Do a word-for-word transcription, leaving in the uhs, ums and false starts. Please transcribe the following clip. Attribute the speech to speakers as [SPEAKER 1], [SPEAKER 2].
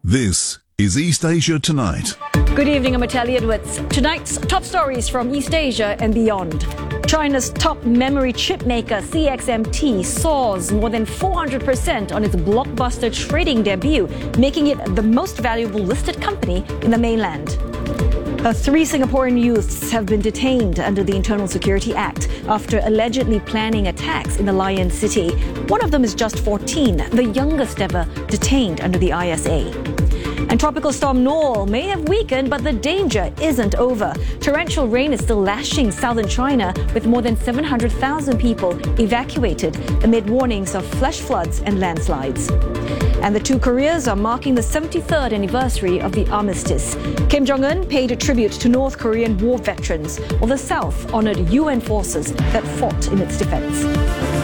[SPEAKER 1] This is East Asia Tonight.
[SPEAKER 2] Good evening, I'm Natalie Edwards. Tonight's top stories from East Asia and beyond. China's top memory chip maker C X M T soars more than four hundred percent on its blockbuster trading debut, making it the most valuable listed company in the mainland. Uh, three Singaporean youths have been detained under the Internal Security Act after allegedly planning attacks in the Lion City. One of them is just fourteen, the youngest ever detained under the I S A. And Tropical Storm Noel may have weakened, but the danger isn't over. Torrential rain is still lashing southern China, with more than seven hundred thousand people evacuated amid warnings of flash floods and landslides. And the two Koreas are marking the seventy-third anniversary of the armistice. Kim Jong-un paid a tribute to North Korean war veterans, while the South honored U N forces that fought in its defense.